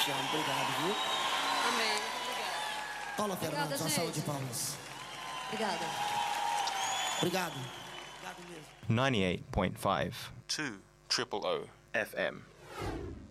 te amo. Obrigado, viu? Amém. Obrigada. Paula Fernandes, uma gente. salva de palmas. Obrigada. Obrigado. Obrigado mesmo. 98.5 2 Triple O FM.